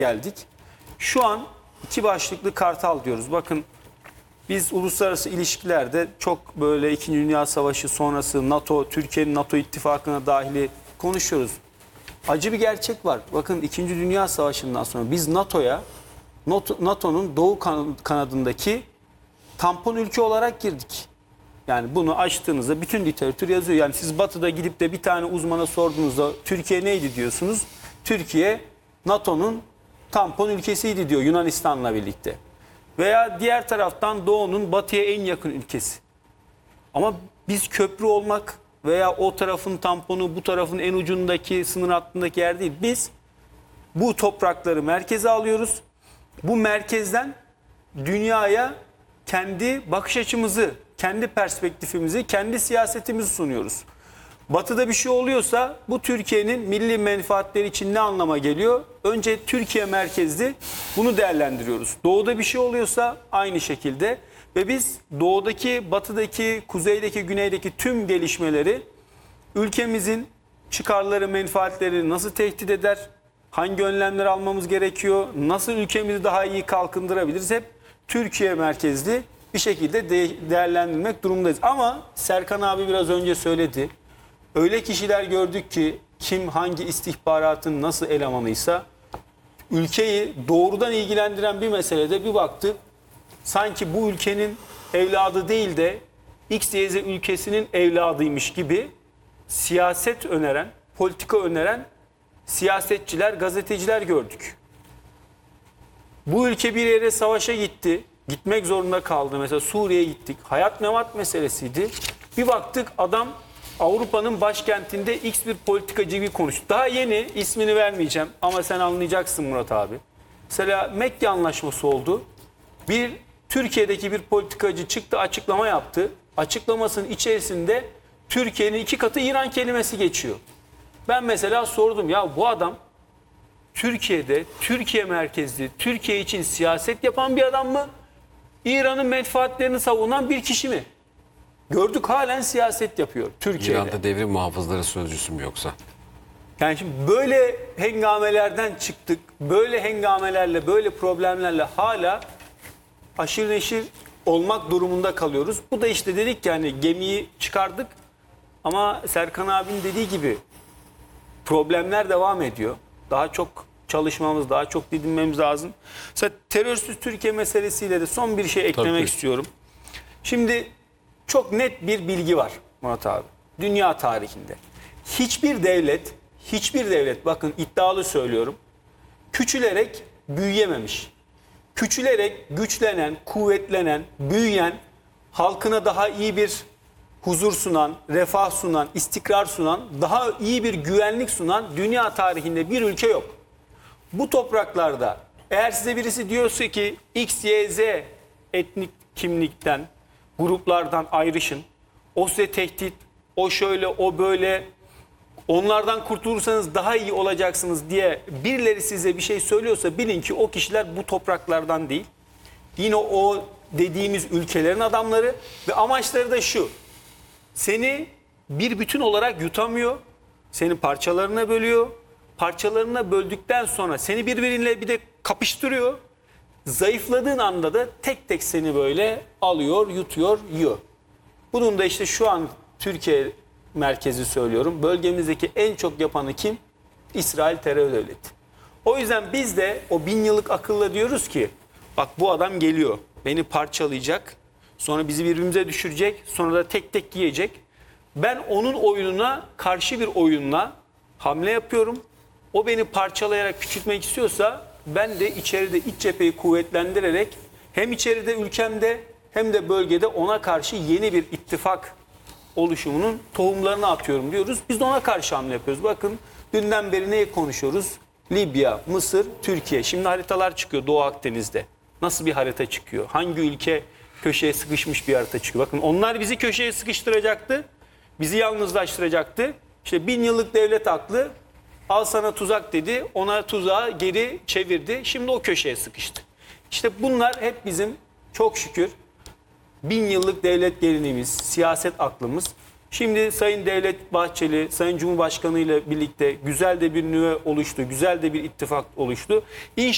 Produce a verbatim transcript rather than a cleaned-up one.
geldik. Şu an iki başlıklı kartal diyoruz. Bakın biz uluslararası ilişkilerde çok böyle İkinci Dünya Savaşı sonrası NATO, Türkiye'nin NATO ittifakına dahili konuşuyoruz. Acı bir gerçek var. Bakın İkinci Dünya Savaşı'ndan sonra biz NATO'ya, NATO'nun doğu kanadındaki tampon ülke olarak girdik. Yani bunu açtığınızda bütün literatür yazıyor. Yani siz Batı'da gidip de bir tane uzmana sorduğunuzda Türkiye neydi diyorsunuz. Türkiye NATO'nun tampon ülkesiydi diyor Yunanistan'la birlikte. Veya diğer taraftan Doğu'nun Batı'ya en yakın ülkesi. Ama biz köprü olmak veya o tarafın tamponu, bu tarafın en ucundaki sınır hattındaki yer değil. Biz bu toprakları merkeze alıyoruz. Bu merkezden dünyaya kendi bakış açımızı, kendi perspektifimizi, kendi siyasetimizi sunuyoruz. Batı'da bir şey oluyorsa bu Türkiye'nin milli menfaatleri için ne anlama geliyor? Önce Türkiye merkezli bunu değerlendiriyoruz. Doğu'da bir şey oluyorsa aynı şekilde ve biz doğudaki, batıdaki, kuzeydeki, güneydeki tüm gelişmeleri ülkemizin çıkarları, menfaatleri nasıl tehdit eder? Hangi önlemler almamız gerekiyor? Nasıl ülkemizi daha iyi kalkındırabiliriz? Hep Türkiye merkezli bir şekilde de değerlendirmek durumundayız. Ama Serkan abi biraz önce söyledi. Öyle kişiler gördük ki kim hangi istihbaratın nasıl elemanıysa ülkeyi doğrudan ilgilendiren bir meselede bir baktı. Sanki bu ülkenin evladı değil de X Y Z ülkesinin evladıymış gibi siyaset öneren, politika öneren siyasetçiler, gazeteciler gördük. Bu ülke bir yere savaşa gitti. Gitmek zorunda kaldı. Mesela Suriye'ye gittik. Hayat memat meselesiydi. Bir baktık adam Avrupa'nın başkentinde X bir politikacı gibi konuştu. Daha yeni, ismini vermeyeceğim ama sen anlayacaksın Murat abi. Mesela Mekke Anlaşması oldu. Bir Türkiye'deki bir politikacı çıktı, açıklama yaptı. Açıklamasının içerisinde Türkiye'nin iki katı İran kelimesi geçiyor. Ben mesela sordum ya bu adam Türkiye'de, Türkiye merkezli, Türkiye için siyaset yapan bir adam mı? İran'ın menfaatlerini savunan bir kişi mi? Gördük halen siyaset yapıyor Türkiye'de. İran'da devrim muhafızları sözcüsü mü yoksa? Yani şimdi böyle hengamelerden çıktık. Böyle hengamelerle, böyle problemlerle hala aşırı neşir olmak durumunda kalıyoruz. Bu da işte dedik ki hani gemiyi çıkardık ama Serkan abinin dediği gibi problemler devam ediyor. Daha çok çalışmamız, daha çok didinmemiz lazım. Mesela terörsüz Türkiye meselesiyle de son bir şey eklemek Tabii. istiyorum. Şimdi çok net bir bilgi var Murat abi. Dünya tarihinde. Hiçbir devlet, hiçbir devlet bakın iddialı söylüyorum. Küçülerek büyüyememiş. Küçülerek güçlenen, kuvvetlenen, büyüyen, halkına daha iyi bir huzur sunan, refah sunan, istikrar sunan, daha iyi bir güvenlik sunan dünya tarihinde bir ülke yok. Bu topraklarda eğer size birisi diyorsa ki X, Y, Z etnik kimlikten, gruplardan ayrışın, o size tehdit, o şöyle, o böyle, onlardan kurtulursanız daha iyi olacaksınız diye birileri size bir şey söylüyorsa bilin ki o kişiler bu topraklardan değil. Yine o dediğimiz ülkelerin adamları ve amaçları da şu. Seni bir bütün olarak yutamıyor, seni parçalarına bölüyor. Parçalarına böldükten sonra seni birbiriyle bir de kapıştırıyor. Zayıfladığın anda da tek tek seni böyle alıyor, yutuyor, yiyor. Bunun da işte şu an Türkiye merkezi söylüyorum. Bölgemizdeki en çok yapanı kim? İsrail terör devleti. O yüzden biz de o bin yıllık akılla diyoruz ki bak bu adam geliyor, beni parçalayacak, sonra bizi birbirimize düşürecek, sonra da tek tek yiyecek. Ben onun oyununa karşı bir oyunla hamle yapıyorum. O beni parçalayarak küçültmek istiyorsa ben de içeride iç cepheyi kuvvetlendirerek hem içeride ülkemde hem de bölgede ona karşı yeni bir ittifak oluşumunun tohumlarını atıyorum diyoruz. Biz de ona karşı hamle yapıyoruz. Bakın dünden beri neyi konuşuyoruz? Libya, Mısır, Türkiye. Şimdi haritalar çıkıyor Doğu Akdeniz'de. Nasıl bir harita çıkıyor? Hangi ülke köşeye sıkışmış bir harita çıkıyor? Bakın onlar bizi köşeye sıkıştıracaktı. Bizi yalnızlaştıracaktı. İşte bin yıllık devlet aklı al sana tuzak dedi. Ona tuzağı geri çevirdi. Şimdi o köşeye sıkıştı. İşte bunlar hep bizim çok şükür bin yıllık devlet geleneğimiz, siyaset aklımız. Şimdi Sayın Devlet Bahçeli, Sayın Cumhurbaşkanı ile birlikte güzel de bir nüve oluştu, güzel de bir ittifak oluştu. İnşallah